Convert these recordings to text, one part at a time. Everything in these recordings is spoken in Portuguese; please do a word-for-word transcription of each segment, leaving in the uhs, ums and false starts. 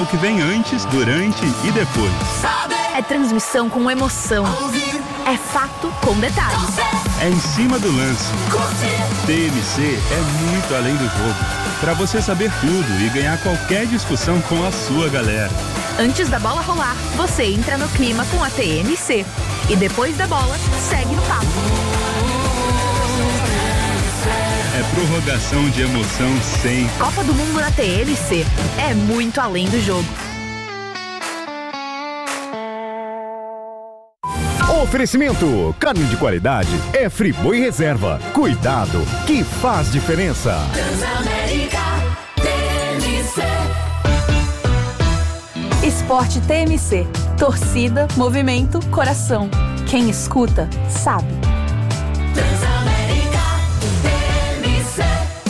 o que vem antes, durante e depois. É transmissão com emoção. É fato com detalhes. É em cima do lance. T M C é muito além do jogo. Para você saber tudo e ganhar qualquer discussão com a sua galera. Antes da bola rolar, você entra no clima com a T M C. E depois da bola, segue no papo. É prorrogação de emoção sem... Copa do Mundo na T M C. É muito além do jogo. Oferecimento, carne de qualidade é Friboi Reserva. Cuidado, que faz diferença. Transamérica T M C. Esporte T M C. Torcida, movimento, coração. Quem escuta, sabe. Transamérica T M C.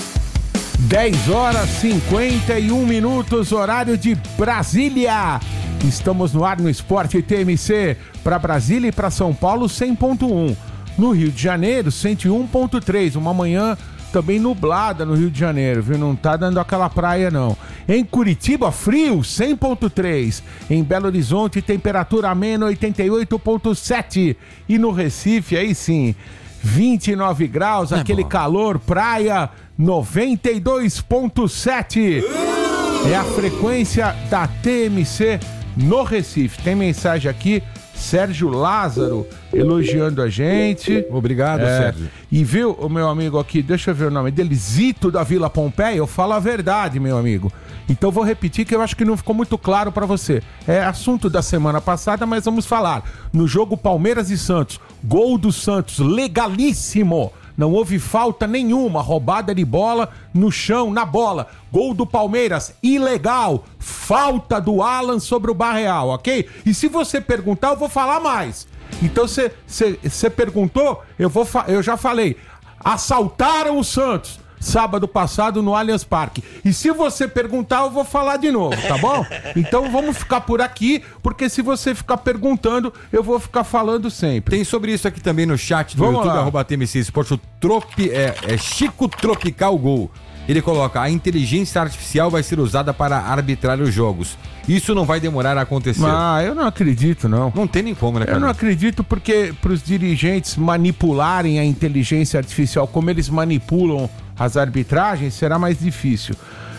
dez horas e cinquenta e um minutos, horário de Brasília. Estamos no ar no Esporte T M C, para Brasília e para São Paulo cem ponto um. No Rio de Janeiro, cento e um ponto três. Uma manhã também nublada no Rio de Janeiro, viu? Não tá dando aquela praia, não. Em Curitiba, frio, cem ponto três. Em Belo Horizonte, temperatura amena, oitenta e oito ponto sete. E no Recife, aí sim, vinte e nove graus, é aquele bom. Calor, praia, noventa e dois ponto sete. É a frequência da T M C no Recife. Tem mensagem aqui, Sérgio Lázaro elogiando a gente. Obrigado, é, Sérgio. E viu o meu amigo aqui, deixa eu ver o nome dele, Zito da Vila Pompeia. Eu falo a verdade, meu amigo. Então vou repetir que eu acho que não ficou muito claro pra você. É assunto da semana passada, mas vamos falar. No jogo Palmeiras e Santos, gol do Santos, legalíssimo. Não houve falta nenhuma, roubada de bola no chão, na bola. Gol do Palmeiras, ilegal. Falta do Alan sobre o Barreal, ok? E se você perguntar, eu vou falar mais. Então você perguntou, eu, vou eu já falei. Assaltaram o Santos sábado passado no Allianz Parque. E se você perguntar, eu vou falar de novo, tá bom? Então vamos ficar por aqui, porque se você ficar perguntando, eu vou ficar falando sempre. Tem sobre isso aqui também no chat do Vamos YouTube, lá. arroba T M C Esporte, o tropi, é, é Chico Tropical Gol. Ele coloca, a inteligência artificial vai ser usada para arbitrar os jogos. Isso não vai demorar a acontecer. Ah, eu não acredito, não. Não tem nem como, né, cara? Eu não acredito porque para os dirigentes manipularem a inteligência artificial como eles manipulam as arbitragens, será mais difícil.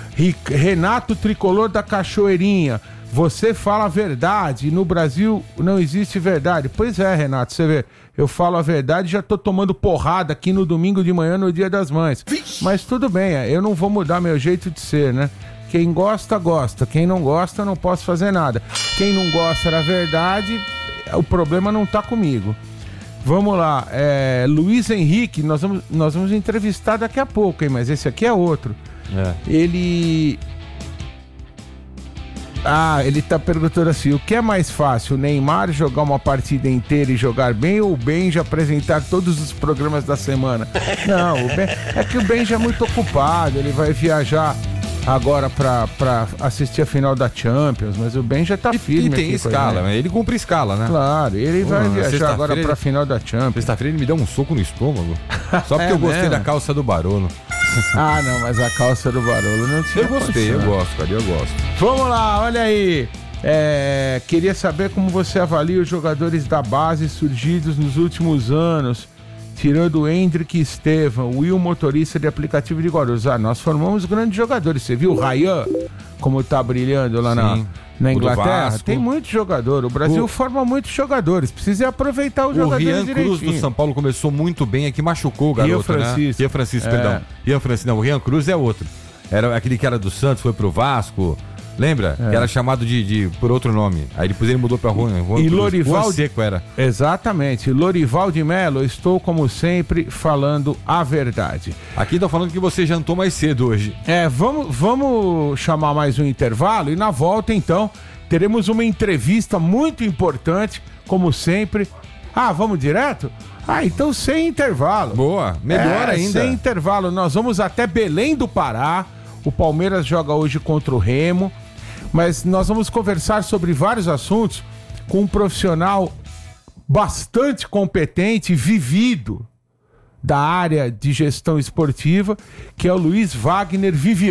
Renato Tricolor da Cachoeirinha, você fala a verdade, no Brasil não existe verdade. Pois é, Renato, você vê, eu falo a verdade e já tô tomando porrada aqui no domingo de manhã, no Dia das Mães. Vixe. Mas tudo bem, eu não vou mudar meu jeito de ser, né? Quem gosta, gosta. Quem não gosta, não posso fazer nada. Quem não gosta da verdade, o problema não tá comigo. Vamos lá, é, Luiz Henrique, nós vamos, nós vamos entrevistar daqui a pouco, hein? Mas esse aqui é outro. É. Ele... Ah, ele tá perguntando assim, o que é mais fácil, o Neymar jogar uma partida inteira e jogar bem ou o Benja apresentar todos os programas da semana? Não, o Ben... é que o Benja é muito ocupado, ele vai viajar agora pra, pra assistir a final da Champions, mas o Ben já tá firme. E tem aqui, escala, né? Ele cumpre escala, né? Claro, ele vai Pô, viajar agora pra ele... final da Champions. Sexta-feira ele me deu um soco no estômago. Só porque é eu gostei mesmo? da calça do Barolo. Ah, não, mas a calça do Barolo não tinha. Eu gostei, condição. eu gosto, cara, eu gosto. Vamos lá, olha aí. É, queria saber como você avalia os jogadores da base surgidos nos últimos anos, tirando o Hendrick e Estevam, o Will, motorista de aplicativo de Guarulhos. Ah, nós formamos grandes jogadores. Você viu o Ryan, como tá brilhando lá na, na Inglaterra? Tem muito jogador. O Brasil o... forma muitos jogadores. Precisa aproveitar os o jogadores Rian direitinho. Cruz do São Paulo começou muito bem, é que machucou o garoto, Rian Francisco. né? Rian Francisco, É. perdão. Rian Francisco, não, o Rian Cruz é outro. Era aquele que era do Santos, foi pro Vasco. Lembra? É. Que era chamado de, de por outro nome. Aí depois ele mudou pra Juan, Juan E Cruz. Lorival Juan Seco era. Exatamente. Lorival de Melo, estou como sempre falando a verdade. Aqui tá falando que você jantou mais cedo hoje. É, vamos, vamos chamar mais um intervalo e na volta então teremos uma entrevista muito importante, como sempre. Ah, vamos direto? Ah, então sem intervalo. Boa, melhor é, ainda. Sem intervalo, nós vamos até Belém do Pará. O Palmeiras joga hoje contra o Remo. Mas nós vamos conversar sobre vários assuntos com um profissional bastante competente e vivido da área de gestão esportiva, que é o Luiz Wagner Vivian.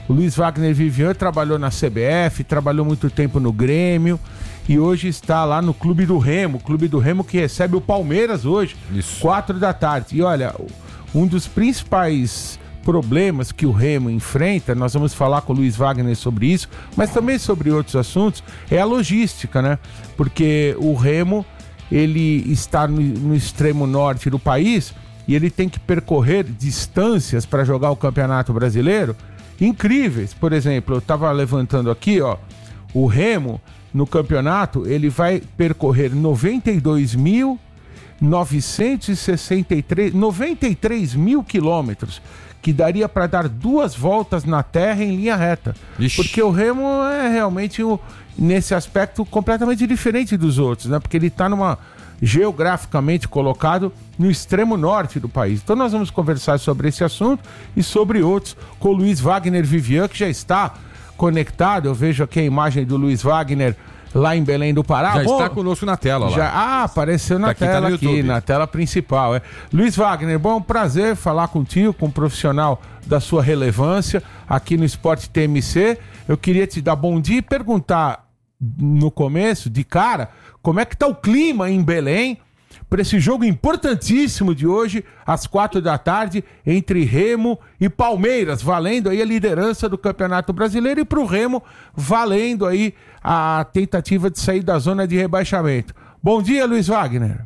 O Luiz Wagner Vivian trabalhou na C B F, trabalhou muito tempo no Grêmio e hoje está lá no Clube do Remo, Clube do Remo que recebe o Palmeiras hoje, Isso. quatro da tarde. E olha, um dos principais problemas que o Remo enfrenta, nós vamos falar com o Luiz Wagner sobre isso, mas também sobre outros assuntos, é a logística, né? Porque o Remo, ele está no, no extremo norte do país e ele tem que percorrer distâncias para jogar o Campeonato Brasileiro incríveis. Por exemplo, eu estava levantando aqui, ó, o Remo no campeonato, ele vai percorrer noventa e dois mil novecentos e sessenta e três, noventa e três mil quilômetros, que daria para dar duas voltas na Terra em linha reta. Ixi. Porque o Remo é realmente, um, nesse aspecto, completamente diferente dos outros, né? Porque ele está numa geograficamente colocado no extremo norte do país. Então nós vamos conversar sobre esse assunto e sobre outros com o Luiz Wagner Vivian, que já está conectado. Eu vejo aqui a imagem do Luiz Wagner lá em Belém do Pará. Já Bom, está conosco na tela lá. Já, ah, apareceu na Aqui tela tá aqui, na tela principal. É. Luiz Wagner, bom, prazer falar contigo, com um profissional da sua relevância aqui no Esporte T M C. Eu queria te dar bom dia e perguntar no começo, de cara, como é que tá o clima em Belém para esse jogo importantíssimo de hoje, às quatro da tarde, entre Remo e Palmeiras, valendo aí a liderança do Campeonato Brasileiro, e para o Remo, valendo aí a tentativa de sair da zona de rebaixamento. Bom dia, Luiz Wagner.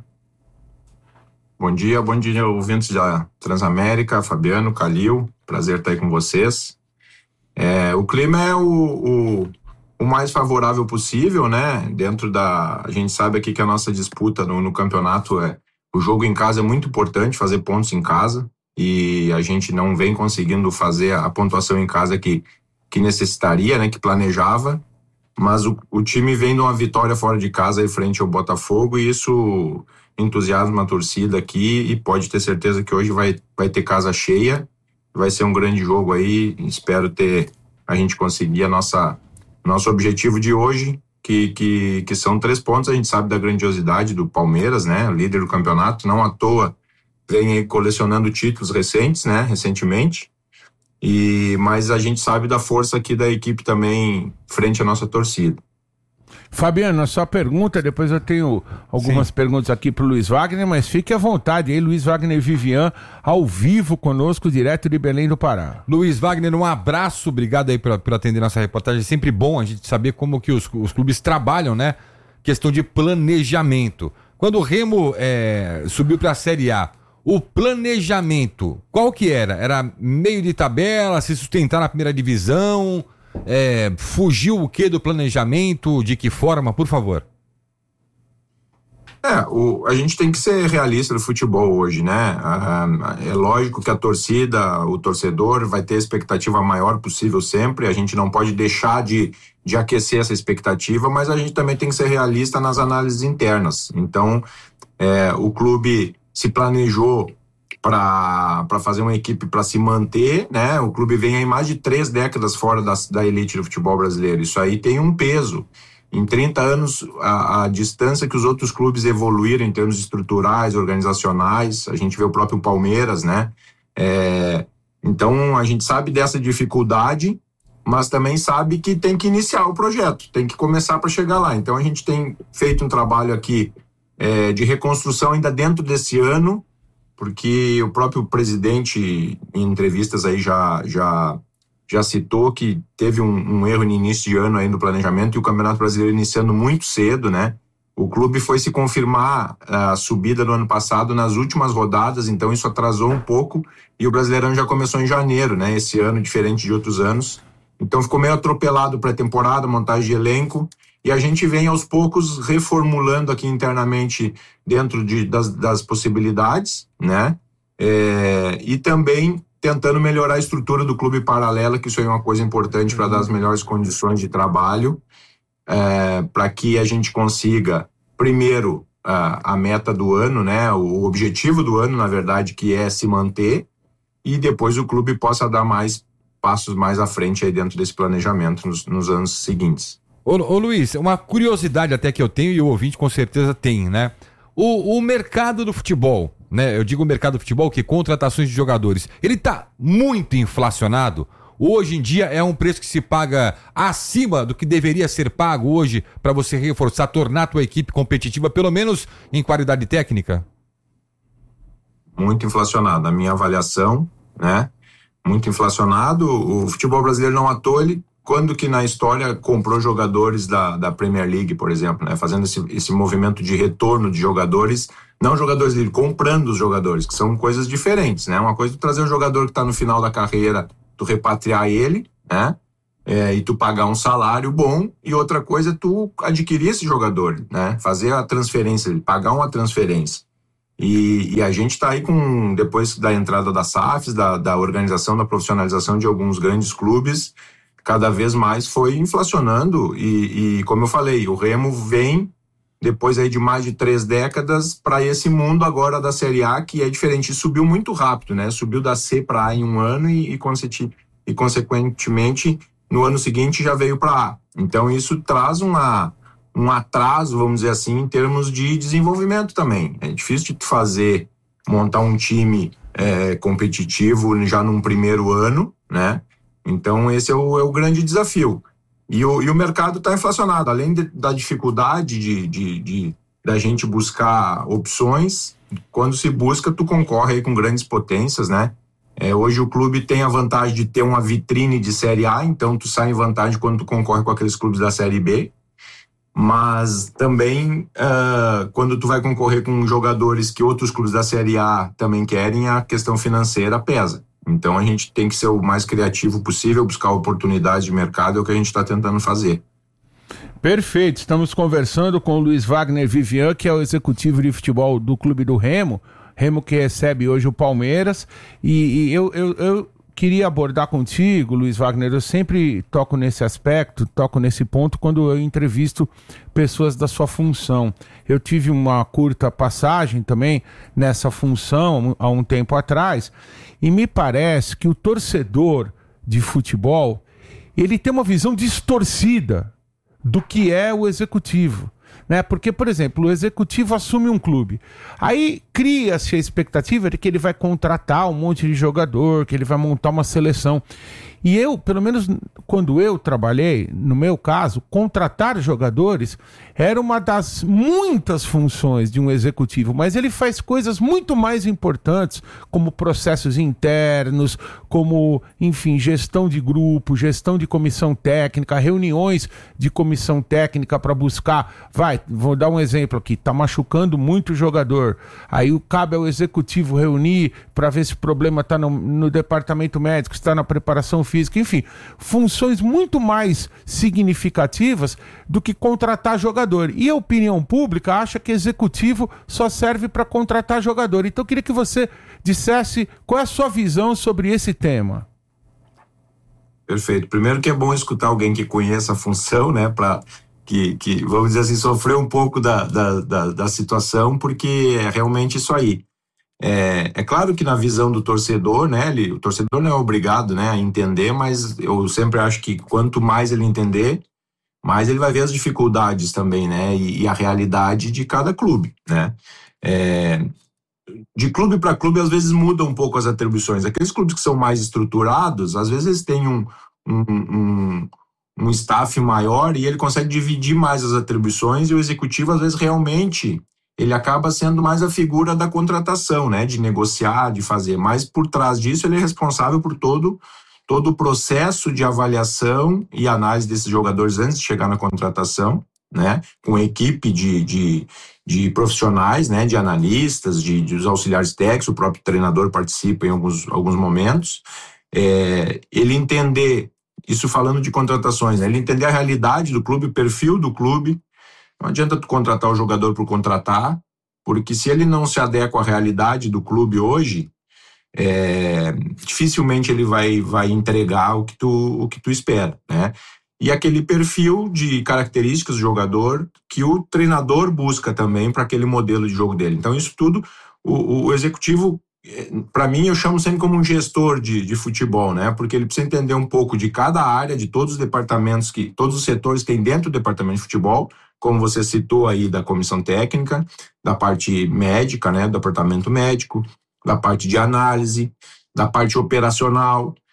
Bom dia, bom dia, ouvintes da Transamérica, Fabiano, Calil, prazer estar aí com vocês. É, o clima é o... o... o mais favorável possível, né? Dentro da... A gente sabe aqui que a nossa disputa no, no campeonato é... O jogo em casa é muito importante, fazer pontos em casa, e a gente não vem conseguindo fazer a pontuação em casa que, que necessitaria, né? Que planejava, mas o, o time vem de uma vitória fora de casa aí frente ao Botafogo, e isso entusiasma a torcida aqui, e pode ter certeza que hoje vai, vai ter casa cheia, vai ser um grande jogo aí. Espero ter... A gente conseguir a nossa... Nosso objetivo de hoje, que, que, que são três pontos. A gente sabe da grandiosidade do Palmeiras, né? Líder do campeonato, não à toa vem aí colecionando títulos recentes, né? Recentemente. E, mas a gente sabe da força aqui da equipe também frente à nossa torcida. Fabiano, a sua pergunta, depois eu tenho algumas Sim. perguntas aqui para o Luiz Wagner, mas fique à vontade aí, Luiz Wagner Vivian, ao vivo conosco, direto de Belém do Pará. Luiz Wagner, um abraço, obrigado aí por, por atender nossa reportagem. É sempre bom a gente saber como que os, os clubes trabalham, né? Questão de planejamento. Quando o Remo é, subiu para a Série A, o planejamento, qual que era? Era meio de tabela, se sustentar na primeira divisão... É, fugiu o que do planejamento? De que forma, por favor? É, o, a gente tem que ser realista no futebol hoje, né? Ah, é lógico que a torcida, o torcedor vai ter a expectativa maior possível sempre, a gente não pode deixar de, de aquecer essa expectativa, mas a gente também tem que ser realista nas análises internas. Então, é, o clube se planejou para fazer uma equipe para se manter, né? O clube vem aí mais de três décadas fora da, da elite do futebol brasileiro. Isso aí tem um peso. Em trinta anos, a, a distância que os outros clubes evoluíram em termos estruturais, organizacionais, a gente vê o próprio Palmeiras, né? É, então, a gente sabe dessa dificuldade, mas também sabe que tem que iniciar o projeto, tem que começar para chegar lá. Então, a gente tem feito um trabalho aqui é, de reconstrução ainda dentro desse ano, porque o próprio presidente, em entrevistas aí, já, já, já citou que teve um, um erro no início de ano aí no planejamento, e o Campeonato Brasileiro iniciando muito cedo, né? O clube foi se confirmar a subida do ano passado nas últimas rodadas, então isso atrasou um pouco, e o Brasileirão já começou em janeiro, né? Esse ano, diferente de outros anos. Então ficou meio atropelado pré-temporada, montagem de elenco, e a gente vem aos poucos reformulando aqui internamente dentro de, das, das possibilidades, né? É, e também tentando melhorar a estrutura do clube paralela, que isso aí é uma coisa importante para dar as melhores condições de trabalho, é, para que a gente consiga, primeiro, a, a meta do ano, né? O objetivo do ano, na verdade, que é se manter, e depois o clube possa dar mais passos mais à frente aí dentro desse planejamento nos, nos anos seguintes. Ô, ô Luiz, uma curiosidade até que eu tenho, e o ouvinte com certeza tem, né? O, o mercado do futebol, né? Eu digo o mercado do futebol, que contratações de jogadores, ele tá muito inflacionado. hoje em dia é um preço que se paga acima do que deveria ser pago hoje para você reforçar, tornar a tua equipe competitiva, pelo menos em qualidade técnica? Muito inflacionado, a minha avaliação, né? Muito inflacionado. O futebol brasileiro não à toa, ele, quando que na história comprou jogadores da, da Premier League, por exemplo, né? Fazendo esse, esse movimento de retorno de jogadores, não jogadores livres, comprando os jogadores, que são coisas diferentes, né? Uma coisa é tu trazer um jogador que está no final da carreira, tu repatriar ele, né? É, e tu pagar um salário bom, e outra coisa é tu adquirir esse jogador, né? Fazer a transferência, pagar uma transferência. E, e a gente está aí com, depois da entrada da S A Fs, da, da organização, da profissionalização de alguns grandes clubes, cada vez mais foi inflacionando e, e como eu falei, o Remo vem depois aí de mais de três décadas para esse mundo agora da Série A, que é diferente, subiu muito rápido, né? Subiu da C para A em um ano e, e, e consequentemente no ano seguinte já veio para A. Então isso traz uma... um atraso, vamos dizer assim, em termos de desenvolvimento também. É difícil de fazer, montar um time é, competitivo já num primeiro ano, né? Então esse é o, é o grande desafio. E o, e o mercado está inflacionado, além de, da dificuldade de, de, de da gente buscar opções, quando se busca, tu concorre aí com grandes potências, né? É, hoje o clube tem a vantagem de ter uma vitrine de Série A, então tu sai em vantagem quando tu concorre com aqueles clubes da Série B. Mas também uh, quando tu vai concorrer com jogadores que outros clubes da Série A também querem, a questão financeira pesa. Então a gente tem que ser o mais criativo possível, buscar oportunidades de mercado, é o que a gente está tentando fazer. Perfeito, estamos conversando com o Luiz Wagner Vivian, que é o executivo de futebol do Clube do Remo, Remo que recebe hoje o Palmeiras, e, e eu... eu, eu... queria abordar contigo, Luiz Wagner, eu sempre toco nesse aspecto, toco nesse ponto quando eu entrevisto pessoas da sua função. Eu tive uma curta passagem também nessa função há um tempo atrás, e me parece que o torcedor de futebol, ele tem uma visão distorcida do que é o executivo. Né? Porque, por exemplo, o executivo assume um clube. Aí cria-se a expectativa de que ele vai contratar um monte de jogador, que ele vai montar uma seleção. E eu, pelo menos quando eu trabalhei, no meu caso, contratar jogadores era uma das muitas funções de um executivo, mas ele faz coisas muito mais importantes, como processos internos, como, enfim, gestão de grupo, gestão de comissão técnica, reuniões de comissão técnica para buscar, vai, vou dar um exemplo aqui, tá machucando muito o jogador, aí cabe ao executivo reunir para ver se o problema está no, no departamento médico, está na preparação física, enfim, funções muito mais significativas do que contratar jogador. E a opinião pública acha que executivo só serve para contratar jogador. Então eu queria que você dissesse qual é a sua visão sobre esse tema. Perfeito. Primeiro que é bom escutar alguém que conheça a função, né, para que, que, vamos dizer assim, sofrer um pouco da, da, da, da situação, porque é realmente isso aí. É, é claro que na visão do torcedor, né, ele, o torcedor não é obrigado, né, a entender, mas eu sempre acho que quanto mais ele entender, mais ele vai ver as dificuldades também, né, e, e a realidade de cada clube, né. É, de clube para clube, às vezes muda um pouco as atribuições. Aqueles clubes que são mais estruturados, às vezes eles têm um, um, um, um staff maior e ele consegue dividir mais as atribuições, e o executivo, às vezes, realmente... ele acaba sendo mais a figura da contratação, né, de negociar, de fazer, mas por trás disso ele é responsável por todo, todo o processo de avaliação e análise desses jogadores antes de chegar na contratação, né, com equipe de, de, de profissionais, né, de analistas, de, de os auxiliares técnicos, o próprio treinador participa em alguns, alguns momentos, é, ele entender, isso falando de contratações, né, ele entender a realidade do clube, o perfil do clube. Não adianta tu contratar o jogador por contratar, porque se ele não se adequa à realidade do clube hoje, é, dificilmente ele vai, vai entregar o que, tu, o que tu espera, né? E aquele perfil de características do jogador que o treinador busca também para aquele modelo de jogo dele. Então isso tudo, o, o executivo, para mim, eu chamo sempre como um gestor de, de futebol, né? Porque ele precisa entender um pouco de cada área, de todos os departamentos, que todos os setores que tem dentro do departamento de futebol, como você citou aí, da comissão técnica, da parte médica, né, do departamento médico, da parte de análise, da parte operacional,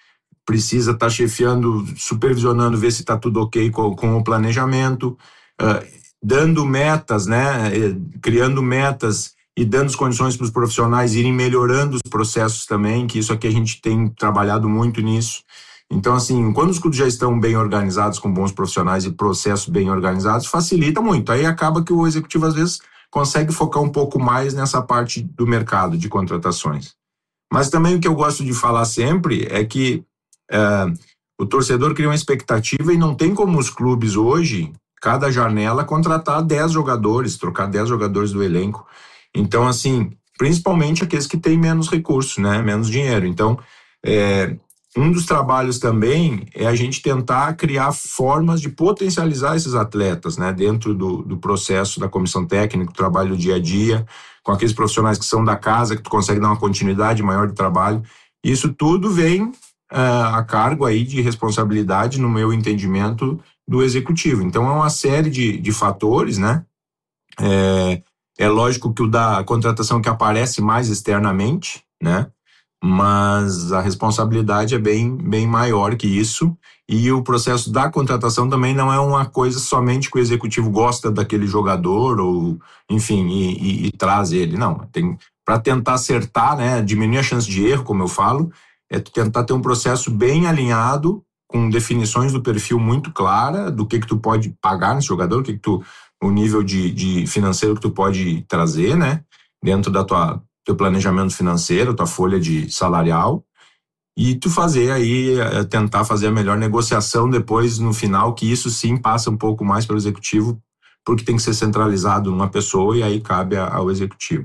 precisa estar tá chefiando, supervisionando, ver se está tudo ok com, com o planejamento, uh, dando metas, né, criando metas e dando as condições para os profissionais irem melhorando os processos também, que isso aqui a gente tem trabalhado muito nisso. Então, assim, quando os clubes já estão bem organizados, com bons profissionais e processos bem organizados, facilita muito. Aí acaba que o executivo, às vezes, consegue focar um pouco mais nessa parte do mercado de contratações. Mas também o que eu gosto de falar sempre é que é, o torcedor cria uma expectativa e não tem como os clubes hoje, cada janela, contratar dez jogadores, trocar dez jogadores do elenco. Então, assim, principalmente aqueles que têm menos recursos, né, menos dinheiro. Então, é, um dos trabalhos também é a gente tentar criar formas de potencializar esses atletas, né, dentro do, do processo da comissão técnica, do trabalho do dia a dia, com aqueles profissionais que são da casa, que tu consegue dar uma continuidade maior de trabalho. Isso tudo vem uh, a cargo aí de responsabilidade, no meu entendimento, do executivo. Então é uma série de, de fatores, né? É, é lógico que o da contratação que aparece mais externamente, né? Mas a responsabilidade é bem, bem maior que isso, e o processo da contratação também não é uma coisa somente que o executivo gosta daquele jogador, ou enfim, e, e, e traz ele, não, tem para tentar acertar, né, diminuir a chance de erro, como eu falo, é tentar ter um processo bem alinhado, com definições do perfil muito clara, do que que tu pode pagar nesse jogador, o que que tu, o nível de, de financeiro que tu pode trazer, né, dentro da tua teu planejamento financeiro, tua folha de salarial, e tu fazer aí, tentar fazer a melhor negociação depois, no final, que isso sim passa um pouco mais pelo executivo, porque tem que ser centralizado numa pessoa e aí cabe ao executivo.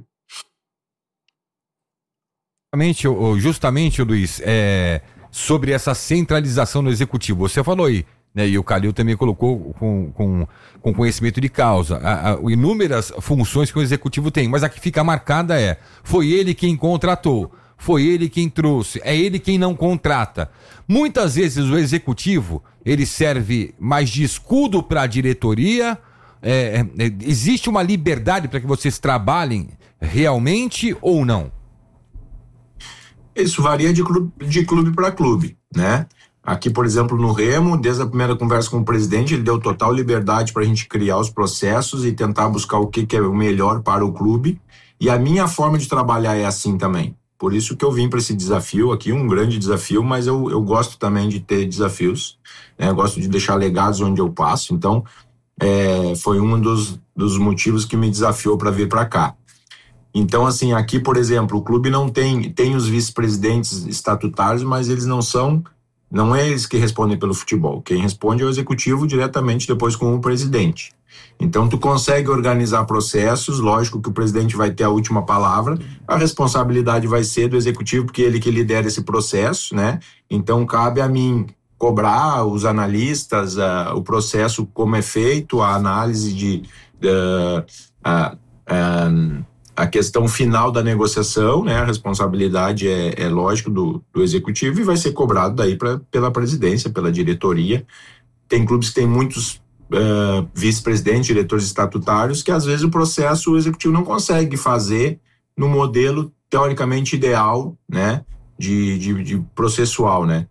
Justamente, justamente, Luiz, é, sobre essa centralização do executivo, você falou aí, né, e o Calil também colocou com, com, com conhecimento de causa, a, a, inúmeras funções que o executivo tem, mas a que fica marcada é, foi ele quem contratou, foi ele quem trouxe, é ele quem não contrata. Muitas vezes o executivo, ele serve mais de escudo para a diretoria, é, é, existe uma liberdade para que vocês trabalhem realmente ou não? Isso varia de clube, de clube para clube, né? Aqui, por exemplo, no Remo, desde a primeira conversa com o presidente, ele deu total liberdade para a gente criar os processos e tentar buscar o que, que é o melhor para o clube. E a minha forma de trabalhar é assim também. Por isso que eu vim para esse desafio aqui, um grande desafio, mas eu, eu gosto também de ter desafios, né? Eu gosto de deixar legados onde eu passo. Então, é, foi um dos, dos motivos que me desafiou para vir para cá. Então, assim, aqui, por exemplo, o clube não tem, tem os vice-presidentes estatutários, mas eles não são... Não é eles que respondem pelo futebol. Quem responde é o executivo diretamente depois com o presidente. Então, tu consegue organizar processos, lógico que o presidente vai ter a última palavra, a responsabilidade vai ser do executivo, porque é ele que lidera esse processo, né? Então, cabe a mim cobrar os analistas, uh, o processo como é feito, a análise de... Uh, uh, uh, a questão final da negociação, né, a responsabilidade é, é lógico do, do executivo e vai ser cobrado daí pra, pela presidência, pela diretoria. Tem clubes que têm muitos uh, vice-presidentes, diretores estatutários, que às vezes o processo o executivo não consegue fazer no modelo teoricamente ideal, né, de, de, de processual, né.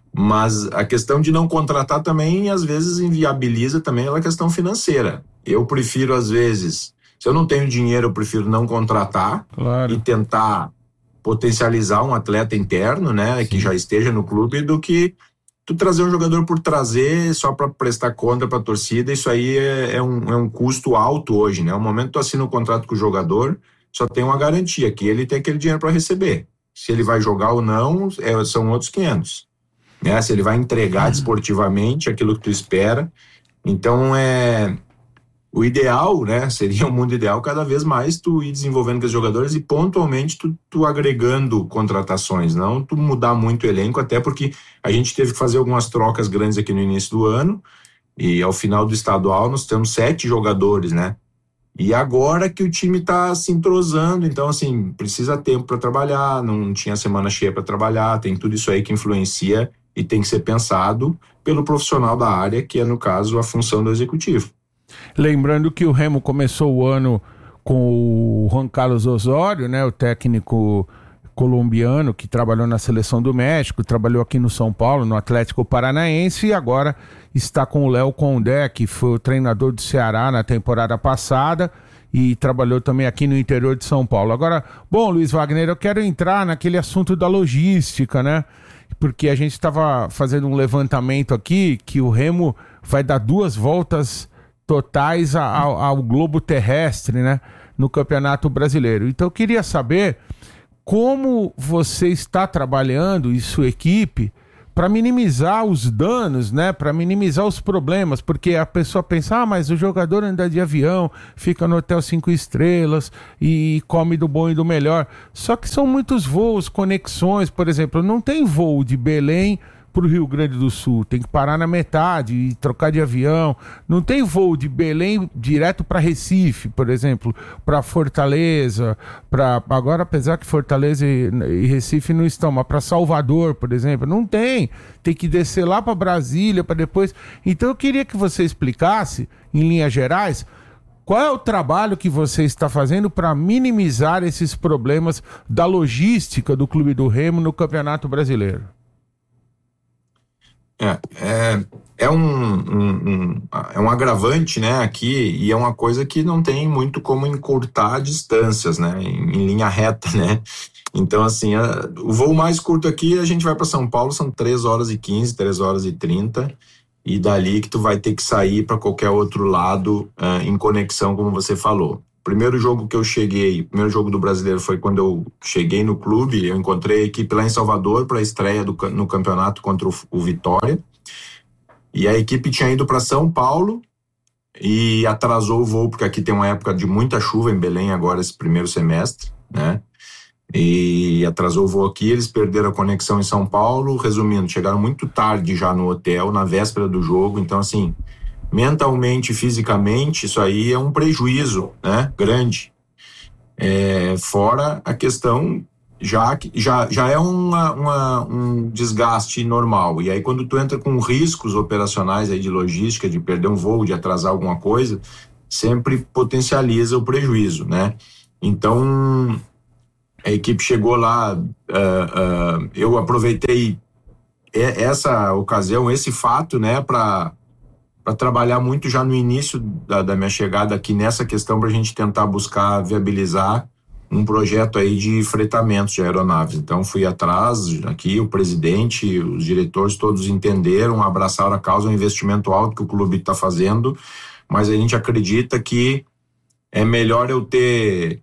Mas a questão de não contratar também, às vezes, inviabiliza também a questão financeira. Eu prefiro, às vezes... Se eu não tenho dinheiro, eu prefiro não contratar, claro, e tentar potencializar um atleta interno, né, sim, que já esteja no clube, do que tu trazer um jogador por trazer só para prestar conta para a torcida. Isso aí é, é, um, é um custo alto hoje, né? No momento que tu assina um contrato com o jogador, só tem uma garantia, que ele tem aquele dinheiro para receber. Se ele vai jogar ou não, é, são outros quinhentos. Né? Se ele vai entregar desportivamente aquilo que tu espera. Então, é... O ideal, né, seria um mundo ideal cada vez mais tu ir desenvolvendo com os jogadores e pontualmente tu, tu agregando contratações, não tu mudar muito o elenco, até porque a gente teve que fazer algumas trocas grandes aqui no início do ano e ao final do estadual nós temos sete jogadores, né? E agora que o time tá se entrosando, então assim, precisa tempo para trabalhar, não tinha semana cheia para trabalhar, tem tudo isso aí que influencia e tem que ser pensado pelo profissional da área, que é no caso a função do executivo. Lembrando que o Remo começou o ano com o Juan Carlos Osório, né, o técnico colombiano que trabalhou na Seleção do México, trabalhou aqui no São Paulo, no Atlético Paranaense, e agora está com o Léo Condé, que foi o treinador do Ceará na temporada passada e trabalhou também aqui no interior de São Paulo. Agora, bom, Luiz Wagner, eu quero entrar naquele assunto da logística, né? Porque a gente estava fazendo um levantamento aqui que o Remo vai dar duas voltas totais ao, ao globo terrestre, né? No Campeonato Brasileiro. Então eu queria saber como você está trabalhando e sua equipe para minimizar os danos, né? Para minimizar os problemas, porque a pessoa pensa, ah, mas o jogador anda de avião, fica no hotel cinco estrelas e come do bom e do melhor. Só que são muitos voos, conexões, por exemplo, não tem voo de Belém para o Rio Grande do Sul, tem que parar na metade e trocar de avião. Não tem voo de Belém direto para Recife, por exemplo, para Fortaleza, para agora, apesar que Fortaleza e, e Recife não estão, mas para Salvador, por exemplo, não tem. Tem que descer lá para Brasília para depois. Então eu queria que você explicasse, em linhas gerais, qual é o trabalho que você está fazendo para minimizar esses problemas da logística do Clube do Remo no Campeonato Brasileiro. É, é, é, um, um, um, é um agravante, né, aqui, e é uma coisa que não tem muito como encurtar distâncias, né, em, em linha reta, né. Então, assim, a, o voo mais curto aqui, a gente vai para São Paulo, são três horas e quinze, três horas e trinta, e dali que tu vai ter que sair para qualquer outro lado uh, em conexão, como você falou. Primeiro jogo que eu cheguei, o primeiro jogo do Brasileiro foi quando eu cheguei no clube, eu encontrei a equipe lá em Salvador para a estreia do, no campeonato contra o, o Vitória, e a equipe tinha ido para São Paulo e atrasou o voo, porque aqui tem uma época de muita chuva em Belém agora, esse primeiro semestre, né, e atrasou o voo aqui, eles perderam a conexão em São Paulo. Resumindo, chegaram muito tarde já no hotel, na véspera do jogo, então assim, mentalmente, fisicamente, isso aí é um prejuízo, né, grande. É, fora a questão, já, já, já é uma, uma, um desgaste normal. E aí quando tu entra com riscos operacionais aí de logística, de perder um voo, de atrasar alguma coisa, sempre potencializa o prejuízo, né. Então, a equipe chegou lá, uh, uh, eu aproveitei essa ocasião, esse fato, né, para para trabalhar muito já no início da, da minha chegada aqui nessa questão, para a gente tentar buscar viabilizar um projeto aí de fretamentos de aeronaves. Então fui atrás, aqui o presidente, os diretores todos entenderam, abraçaram a causa, um investimento alto que o clube está fazendo, mas a gente acredita que é melhor eu ter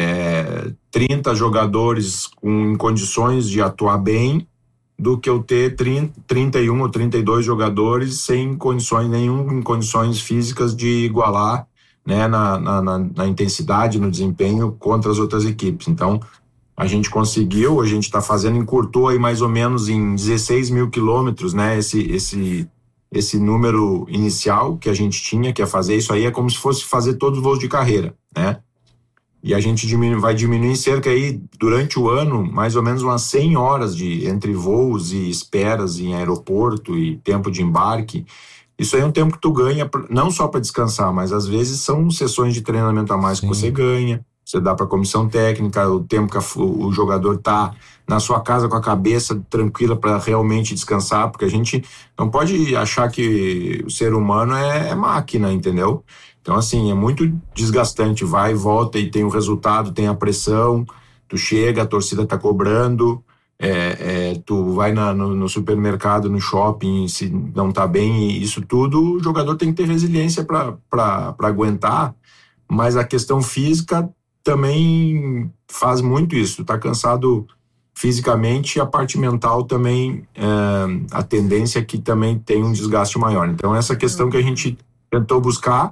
é, trinta jogadores com, em condições de atuar bem, do que eu ter trinta, trinta e um ou trinta e dois jogadores sem condições, nenhum em condições físicas de igualar, né, na, na, na, na intensidade, no desempenho contra as outras equipes. Então, a gente conseguiu, a gente está fazendo, encurtou aí mais ou menos em dezesseis mil quilômetros, né, esse, esse, esse número inicial que a gente tinha, que é fazer isso aí, é como se fosse fazer todos os voos de carreira, né? E a gente diminui, vai diminuir cerca aí, durante o ano, mais ou menos umas cem horas de, entre voos e esperas em aeroporto e tempo de embarque. Isso aí é um tempo que tu ganha, não só para descansar, mas às vezes são sessões de treinamento a mais. Sim. Que você ganha, você dá para a comissão técnica, o tempo que a, o jogador está na sua casa com a cabeça tranquila para realmente descansar, porque a gente não pode achar que o ser humano é, é máquina, entendeu? Então, assim, é muito desgastante, vai e volta e tem o resultado, tem a pressão, tu chega, a torcida tá cobrando, é, é, tu vai na, no, no supermercado, no shopping, se não tá bem, e isso tudo, o jogador tem que ter resiliência para aguentar, mas a questão física também faz muito isso, tá cansado fisicamente, e a parte mental também, é, a tendência é que também tem um desgaste maior. Então, essa questão que a gente tentou buscar,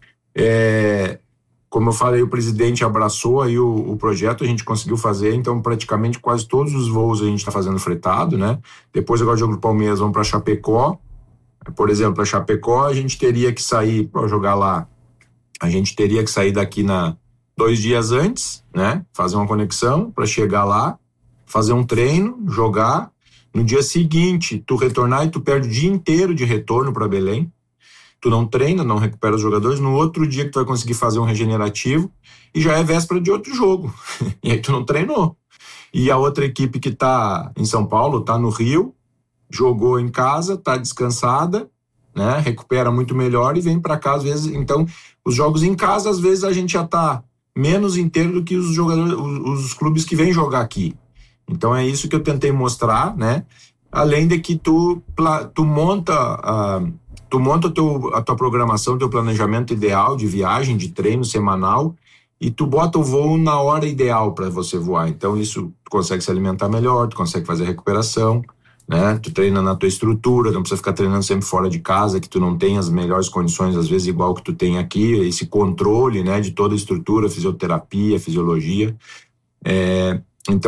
É, como eu falei, o presidente abraçou aí o, o projeto, a gente conseguiu fazer, então praticamente quase todos os voos a gente está fazendo fretado, né? Depois agora o jogo do Palmeiras, vamos para Chapecó, por exemplo, para Chapecó a gente teria que sair para jogar lá, a gente teria que sair daqui na dois dias antes, né? Fazer uma conexão para chegar lá, fazer um treino, jogar, no dia seguinte tu retornar e tu perde o dia inteiro de retorno para Belém. Tu não treina, não recupera os jogadores, no outro dia que tu vai conseguir fazer um regenerativo e já é véspera de outro jogo. E aí tu não treinou. E a outra equipe que está em São Paulo, está no Rio, jogou em casa, está descansada, né? Recupera muito melhor e vem para cá às vezes. Então, os jogos em casa, às vezes a gente já está menos inteiro do que os jogadores, os, os clubes que vêm jogar aqui. Então é isso que eu tentei mostrar, né? Além de que tu, tu monta, uh, tu monta teu, a tua programação, teu planejamento ideal de viagem, de treino semanal, e tu bota o voo na hora ideal para você voar. Então isso, tu consegue se alimentar melhor, tu consegue fazer recuperação, né? Tu treina na tua estrutura, não precisa ficar treinando sempre fora de casa, que tu não tem as melhores condições, às vezes igual que tu tem aqui, esse controle, né, de toda a estrutura, fisioterapia, fisiologia. É,